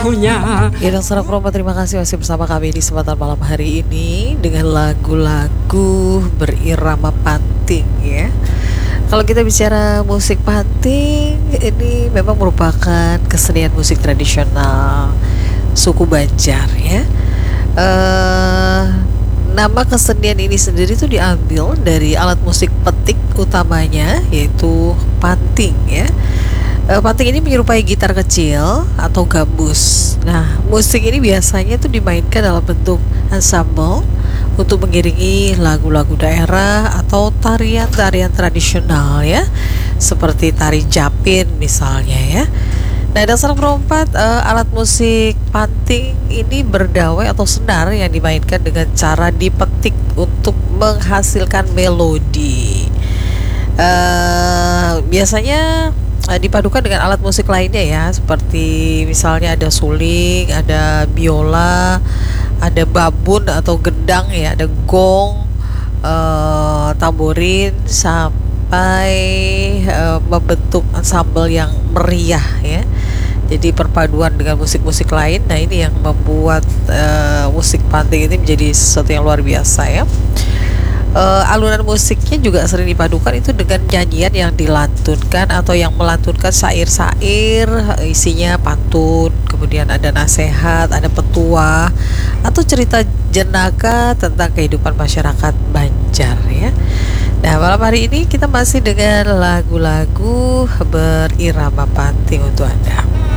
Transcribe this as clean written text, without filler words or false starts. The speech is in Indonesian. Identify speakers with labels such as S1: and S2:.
S1: punya.
S2: Ya, dan Sanak Romo, terima kasih masih bersama kami di kesempatan malam hari ini dengan lagu-lagu berirama panting ya. Kalau kita bicara musik panting, ini memang merupakan kesenian musik tradisional suku Banjar ya. Nama kesenian ini sendiri tuh diambil dari alat musik petik utamanya, yaitu panting ya. Panting ini menyerupai gitar kecil atau gambus. Nah, musik ini biasanya tuh dimainkan dalam bentuk ensemble untuk mengiringi lagu-lagu daerah atau tarian-tarian tradisional ya, seperti tari Japin misalnya ya. Nah, dasar perempat alat musik panting ini berdawai atau senar yang dimainkan dengan cara dipetik untuk menghasilkan melodi. Biasanya dipadukan dengan alat musik lainnya ya, seperti misalnya ada suling, ada biola, ada babun atau gendang ya, ada gong, tamborin, sampai membentuk ensemble yang meriah ya. Jadi perpaduan dengan musik-musik lain, nah ini yang membuat musik panting ini menjadi sesuatu yang luar biasa ya. Alunan musiknya juga sering dipadukan itu dengan nyanyian yang dilantunkan atau yang melantunkan syair-syair isinya pantun, kemudian ada nasihat, ada petuah atau cerita jenaka tentang kehidupan masyarakat Banjar ya. Nah, malam hari ini kita masih dengan lagu-lagu berirama panting untuk Anda.